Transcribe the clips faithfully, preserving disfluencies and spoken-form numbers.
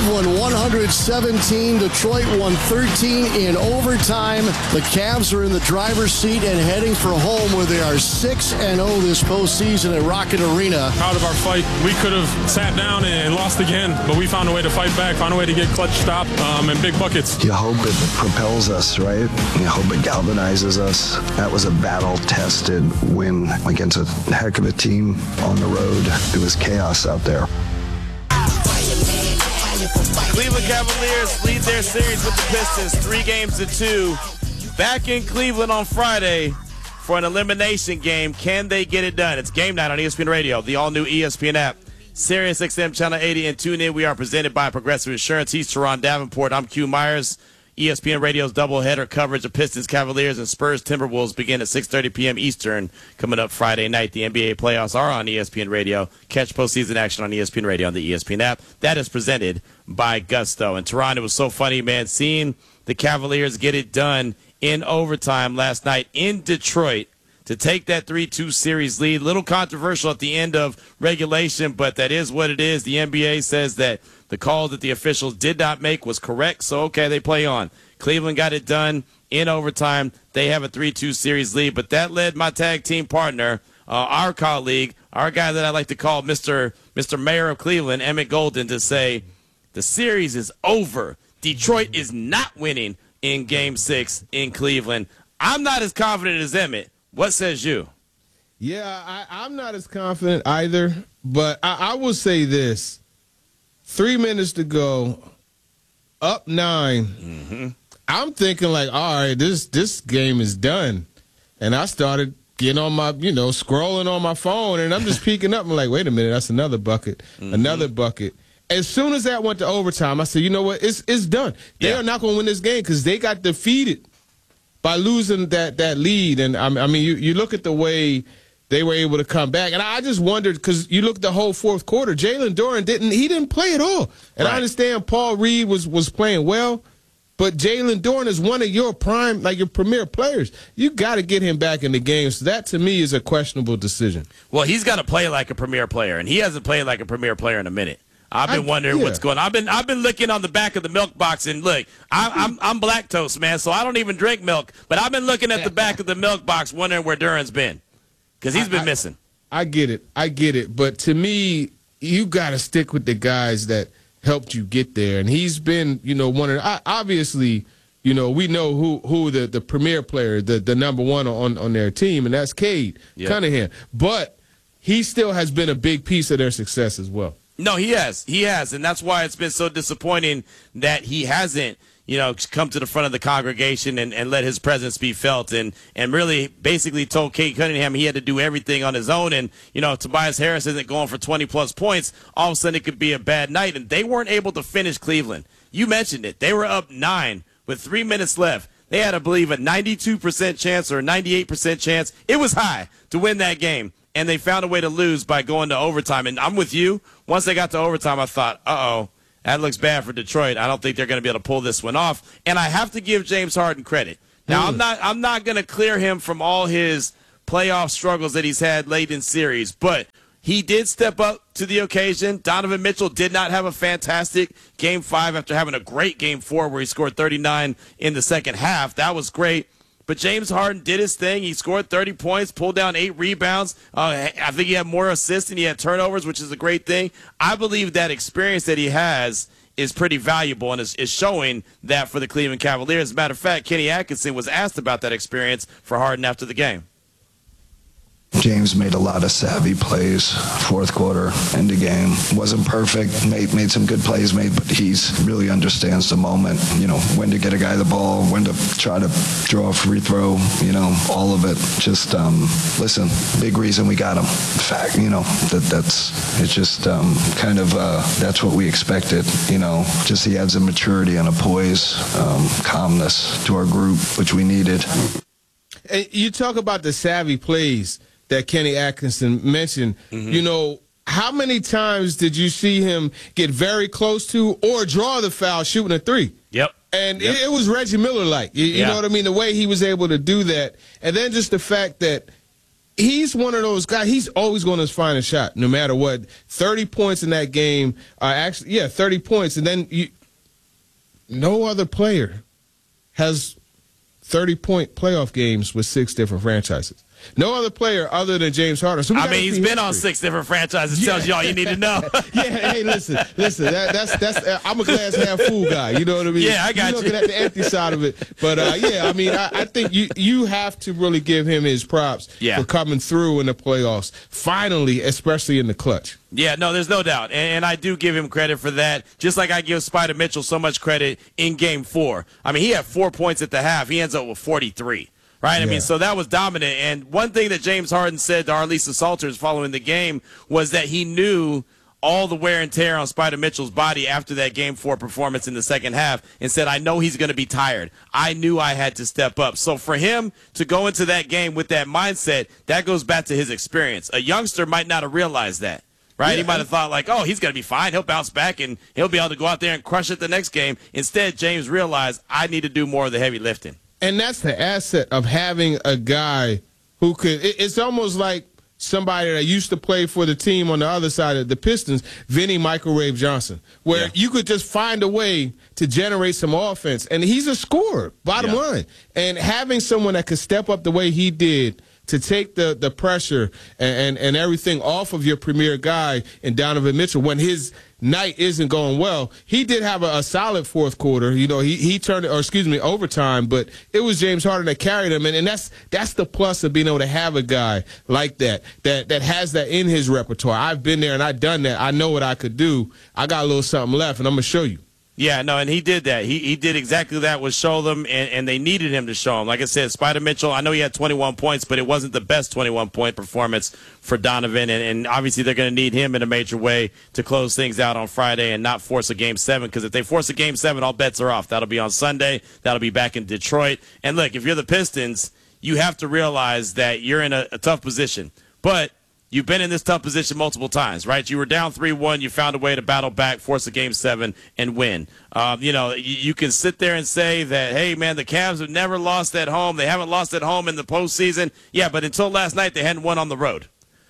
Cleveland one seventeen, Detroit one thirteen in overtime. The Cavs are in the driver's seat and heading for home where they are six and oh this postseason at Rocket Arena. Proud of our fight. We could have sat down and lost again, but we found a way to fight back, found a way to get clutch stop um, and big buckets. You hope it propels us, right? You hope it galvanizes us. That was a battle-tested win against a heck of a team on the road. It was chaos out there. Cleveland Cavaliers lead their series with the Pistons three games to two. Back in Cleveland on Friday for an elimination game. Can they get it done? It's game night on E S P N Radio, the all-new E S P N app, Sirius X M Channel eighty, and tune in. We are presented by Progressive Insurance. He's Teron Davenport. I'm Q Myers. E S P N Radio's doubleheader coverage of Pistons, Cavaliers, and Spurs Timberwolves begin at six thirty p.m. Eastern coming up Friday night. The N B A playoffs are on E S P N Radio. Catch postseason action on E S P N Radio on the E S P N app. That is presented by Gusto. And Teron, it was so funny, man, seeing the Cavaliers get it done in overtime last night in Detroit to take that three two series lead. Little controversial at the end of regulation, but that is what it is. The N B A says that the call that the officials did not make was correct, so okay, they play on. Cleveland got it done in overtime. They have a three two series lead, but that led my tag team partner, uh, our colleague, our guy that I like to call Mister Mister Mayor of Cleveland, Emmett Golden, to say the series is over. Detroit is not winning in Game six in Cleveland. I'm not as confident as Emmett. What says you? Yeah, I, I'm not as confident either, but I, I will say this. Three minutes to go, up nine. Mm-hmm. I'm thinking like, all right, this this game is done. And I started getting on my, you know, scrolling on my phone, and I'm just peeking up. I'm like, wait a minute, that's another bucket, mm-hmm. another bucket. As soon as that went to overtime, I said, you know what, it's it's done. They yeah. are not going to win this game because they got defeated by losing that, that lead. And, I mean, you, you look at the way they were able to come back. And I just wondered, because you look at the whole fourth quarter, Jalen Duren didn't he didn't play at all. And right. I understand Paul Reed was, was playing well, but Jalen Duren is one of your prime, like your premier players. You got to get him back in the game. So that, to me, is a questionable decision. Well, he's got to play like a premier player, and he hasn't played like a premier player in a minute. I've been I, wondering yeah. what's going on. I've been I've been looking on the back of the milk box, and look, I, I'm I'm lactose, man, so I don't even drink milk. But I've been looking at the back of the milk box, wondering where Duren's been, because he's been I, missing. I get it, I get it, but to me, you got to stick with the guys that helped you get there, and he's been, you know, one of the, obviously, you know, we know who who the, the premier player, the the number one on on their team, and that's Cade yep. Cunningham. But he still has been a big piece of their success as well. No, he has. He has, and that's why it's been so disappointing that he hasn't, you know, come to the front of the congregation and, and let his presence be felt, and, and really basically told Cade Cunningham he had to do everything on his own. And, you know, Tobias Harris isn't going for twenty-plus points. All of a sudden it could be a bad night, and they weren't able to finish Cleveland. You mentioned it. They were up nine with three minutes left. They had, I believe, a ninety-two percent chance or a ninety-eight percent chance. It was high to win that game. And they found a way to lose by going to overtime. And I'm with you. Once they got to overtime, I thought, uh-oh, that looks bad for Detroit. I don't think they're going to be able to pull this one off. And I have to give James Harden credit. Now, mm. I'm not I'm not going to clear him from all his playoff struggles that he's had late in series, but he did step up to the occasion. Donovan Mitchell did not have a fantastic game five after having a great game four where he scored thirty-nine in the second half. That was great. But James Harden did his thing. He scored thirty points, pulled down eight rebounds. Uh, I think he had more assists and he had turnovers, which is a great thing. I believe that experience that he has is pretty valuable and is, is showing that for the Cleveland Cavaliers. As a matter of fact, Kenny Atkinson was asked about that experience for Harden after the game. James made a lot of savvy plays, fourth quarter, end of game. Wasn't perfect, made made some good plays, made, but he's really understands the moment, you know, when to get a guy the ball, when to try to draw a free throw, you know, all of it. Just, um, listen, big reason we got him. In fact, you know, that that's, it's just um, kind of, uh, that's what we expected, you know. Just he adds a maturity and a poise, um, calmness to our group, which we needed. And you talk about the savvy plays that Kenny Atkinson mentioned. Mm-hmm. You know, how many times did you see him get very close to or draw the foul shooting a three? Yep. And yep. It, it was Reggie Miller-like. You, you yeah. know what I mean? The way he was able to do that. And then just the fact that he's one of those guys. He's always going to find a shot, no matter what. thirty points in that game. Uh, actually, yeah, thirty points, and then you. No other player has thirty-point playoff games with six different franchises. No other player other than James Harden. So I mean, he's been history. on six different franchises. Yeah. Tells you all you need to know. Yeah, hey, listen, listen. That, that's that's. Uh, I'm a glass half full guy. You know what I mean? Yeah, I got You're you. looking at the empty side of it, but uh, yeah, I mean, I, I think you you have to really give him his props yeah. for coming through in the playoffs. Finally, especially in the clutch. Yeah, no, there's no doubt. And, and I do give him credit for that, just like I give Spider Mitchell so much credit in game four. I mean, he had four points at the half. He ends up with forty-three. Right? I yeah. mean, so that was dominant. And one thing that James Harden said to Arlisa Salters following the game was that he knew all the wear and tear on Spider Mitchell's body after that game four performance in the second half and said, I know he's going to be tired. I knew I had to step up. So for him to go into that game with that mindset, that goes back to his experience. A youngster might not have realized that. Right? Yeah. He might have thought like, oh, he's going to be fine. He'll bounce back and he'll be able to go out there and crush it the next game. Instead, James realized I need to do more of the heavy lifting. And that's the asset of having a guy who could – it's almost like somebody that used to play for the team on the other side of the Pistons, Vinny Microwave Johnson, where yeah. you could just find a way to generate some offense. And he's a scorer, bottom yeah. line. And having someone that could step up the way he did to take the, the pressure and, and, and everything off of your premier guy in Donovan Mitchell when his – night isn't going well. He did have a, a solid fourth quarter. You know, he he turned it, or excuse me, overtime, but it was James Harden that carried him, and, and that's that's the plus of being able to have a guy like that, that that has that in his repertoire. I've been there and I've done that. I know what I could do. I got a little something left, and I'm going to show you. Yeah, no, and he did that. He he did exactly that, was show them, and, and they needed him to show them. Like I said, Spider Mitchell, I know he had twenty-one points, but it wasn't the best twenty-one point performance for Donovan, and, and obviously they're going to need him in a major way to close things out on Friday and not force a game seven, because if they force a game seven, all bets are off. That'll be on Sunday. That'll be back in Detroit. And look, if you're the Pistons, you have to realize that you're in a, a tough position. But you've been in this tough position multiple times, right? You were down three one. You found a way to battle back, force a game seven, and win. Um, you know, you, you can sit there and say that, hey, man, the Cavs have never lost at home. They haven't lost at home in the postseason. Yeah, but until last night, they hadn't won on the road.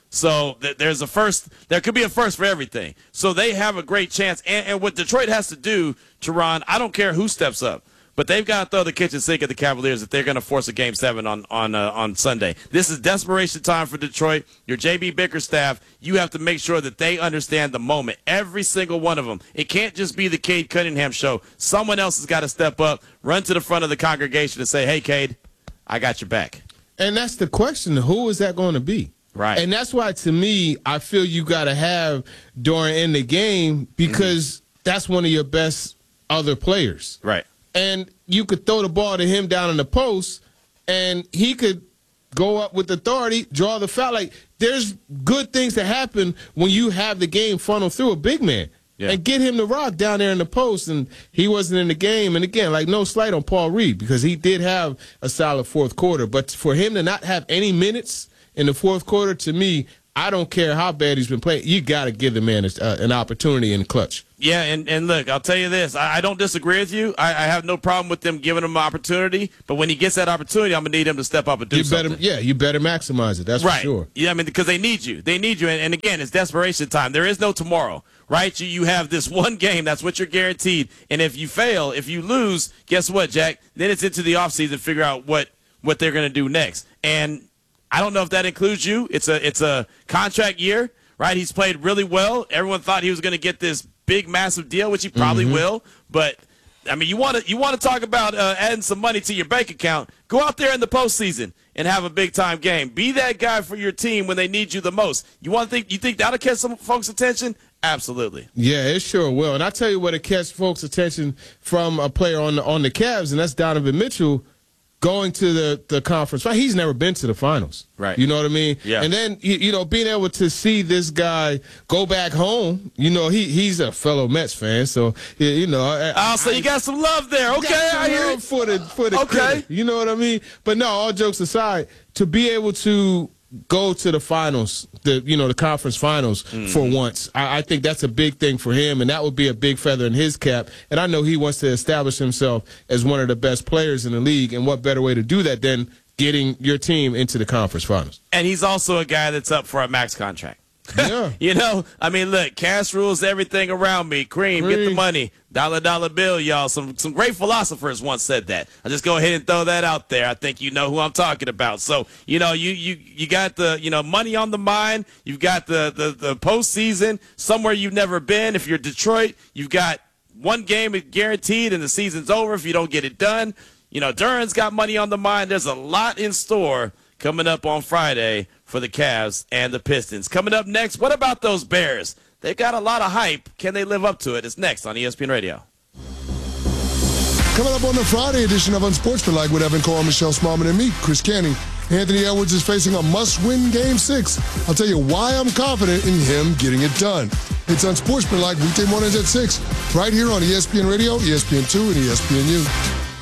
So th- there's a first. There could be a first for everything. So they have a great chance. And, and what Detroit has to do, Teron, I don't care who steps up, but they've got to throw the kitchen sink at the Cavaliers if they're going to force a game seven on on uh, on Sunday. This is desperation time for Detroit. Your J B Bickerstaff, you have to make sure that they understand the moment. Every single one of them. It can't just be the Cade Cunningham show. Someone else has got to step up, run to the front of the congregation and say, hey, Cade, I got your back. And that's the question. Who is that going to be? Right. And that's why, to me, I feel you got to have during in the game, because mm-hmm. that's one of your best other players. Right. And you could throw the ball to him down in the post, and he could go up with authority, draw the foul. Like, there's good things that happen when you have the game funnel through a big man. Yeah. And get him to rock down there in the post, and he wasn't in the game. And, again, like, no slight on Paul Reed, because he did have a solid fourth quarter. But for him to not have any minutes in the fourth quarter, to me, I don't care how bad he's been playing. You got to give the man a, uh, an opportunity in the clutch. Yeah, and, and look, I'll tell you this. I, I don't disagree with you. I, I have no problem with them giving him an opportunity. But when he gets that opportunity, I'm going to need him to step up and do you something. Better, yeah, you better maximize it. That's right. for sure. Yeah, I mean, because they need you. They need you. And, and, again, it's desperation time. There is no tomorrow, right? You, you have this one game. That's what you're guaranteed. And if you fail, if you lose, guess what, Jack? Then it's into the offseason to figure out what, what they're going to do next. And I don't know if that includes you. It's a it's a contract year, right? He's played really well. Everyone thought he was going to get this big, massive deal, which he probably mm-hmm. will. But, I mean, you want to you want to talk about uh, adding some money to your bank account. Go out there in the postseason and have a big-time game. Be that guy for your team when they need you the most. You want to think you think that'll catch some folks' attention? Absolutely. Yeah, it sure will. And I tell you what, it catch folks' attention from a player on the, on the Cavs, and that's Donovan Mitchell. Going to the, the conference, he's never been to the finals. Right. You know what I mean? Yeah. And then, you, you know, being able to see this guy go back home, you know, he he's a fellow Mets fan, so, you know. I, oh, so I, you got some love there. Okay, got some I hear love it. for the, for the okay. critic, you know what I mean? But no, all jokes aside, to be able to go to the finals, the you know the conference finals mm. for once. I, I think that's a big thing for him, and that would be a big feather in his cap. And I know he wants to establish himself as one of the best players in the league, and what better way to do that than getting your team into the conference finals. And he's also a guy that's up for a max contract. Yeah. You know, I mean, look, cash rules everything around me. Cream, Cream, get the money. Dollar, dollar bill, y'all. Some some great philosophers once said that. I'll just go ahead and throw that out there. I think you know who I'm talking about. So, you know, you you, you got the, you know, money on the mind. You've got the, the, the postseason, somewhere you've never been. If you're Detroit, you've got one game guaranteed and the season's over if you don't get it done. You know, Duran's got money on the mind. There's a lot in store coming up on Friday for the Cavs and the Pistons. Coming up next, what about those Bears? They've got a lot of hype. Can they live up to it? It's next on E S P N Radio. Coming up on the Friday edition of Unsportsmanlike with Evan Cole, Michelle Smallman, and me, Chris Canning. Anthony Edwards is facing a must-win Game six. I'll tell you why I'm confident in him getting it done. It's Unsportsmanlike weekday mornings at six, right here on E S P N Radio, E S P N two, and E S P N U.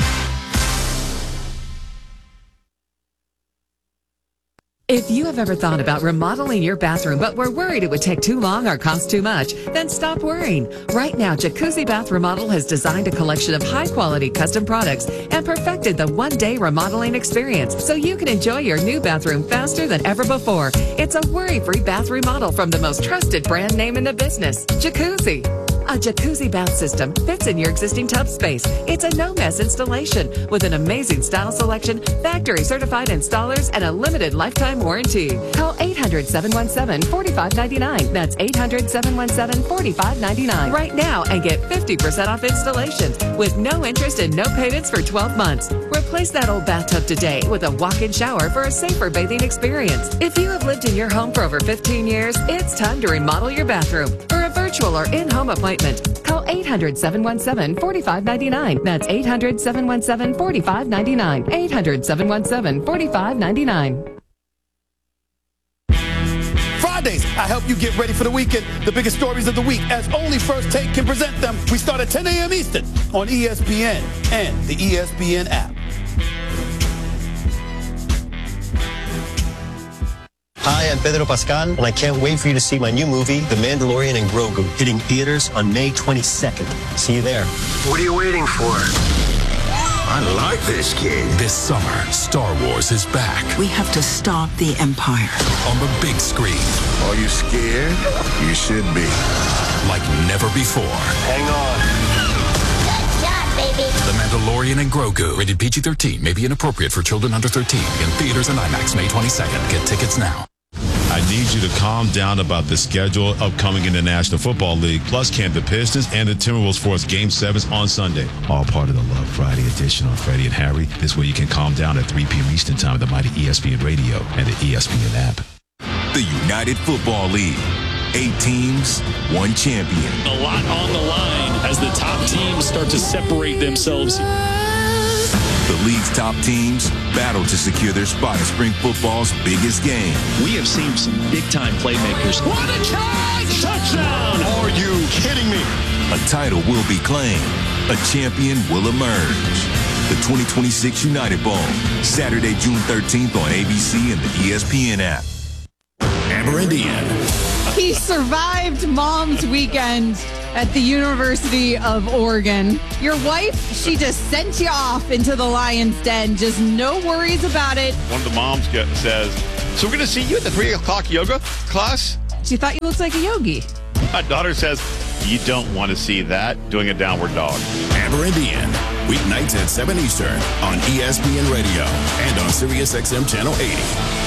If you have ever thought about remodeling your bathroom but were worried it would take too long or cost too much, then stop worrying. Right now, Jacuzzi Bath Remodel has designed a collection of high-quality custom products and perfected the one-day remodeling experience so you can enjoy your new bathroom faster than ever before. It's a worry-free bath remodel from the most trusted brand name in the business, Jacuzzi. A jacuzzi bath system fits in your existing tub space. It's a no-mess installation with an amazing style selection, factory-certified installers, and a limited lifetime warranty. Call eight hundred, seven one seven, four five nine nine. That's eight hundred, seven one seven, four five nine nine right now and get fifty percent off installations with no interest and no payments for twelve months. Replace that old bathtub today with a walk-in shower for a safer bathing experience. If you have lived in your home for over fifteen years, it's time to remodel your bathroom. For a virtual or in-home appointment, call eight hundred, seven one seven, four five nine nine. That's eight hundred, seven one seven, four five nine nine. eight hundred, seven one seven, four five nine nine. Fridays, I help you get ready for the weekend. The biggest stories of the week, as only First Take can present them. We start at ten a.m. Eastern on E S P N and the E S P N app. Hi, I'm Pedro Pascal, and I can't wait for you to see my new movie, The Mandalorian and Grogu, hitting theaters on May twenty-second. See you there. What are you waiting for? I like this kid. This summer, Star Wars is back. We have to stop the Empire. On the big screen. Are you scared? You should be. Like never before. Hang on. Good job, baby. The Mandalorian and Grogu. Rated P G thirteen. May be inappropriate for children under thirteen. In theaters and IMAX May twenty-second. Get tickets now. I need you to calm down about the schedule upcoming in the National Football League. Plus, can the Pistons and the Timberwolves force Game sevens on Sunday. All part of the Love Friday edition on Freddie and Harry. This way you can calm down at three p.m. Eastern Time with the mighty E S P N Radio and the E S P N app. The United Football League. Eight teams, one champion. A lot on the line as the top teams start to separate themselves. The league's top teams battle to secure their spot in spring football's biggest game. We have seen some big-time playmakers. What a catch! Touchdown! Are you kidding me? A title will be claimed. A champion will emerge. The twenty twenty-six United Bowl, Saturday, June thirteenth on A B C and the E S P N app. Amber Indian. He survived Mom's Weekend at the University of Oregon. Your wife, she just sent you off into the lion's den. Just no worries about it. One of the moms get, says, so we're going to see you at the three o'clock yoga class? She thought you looked like a yogi. My daughter says, you don't want to see that doing a downward dog. Amber Indian. Weeknights at seven Eastern on E S P N Radio and on Sirius X M Channel eighty.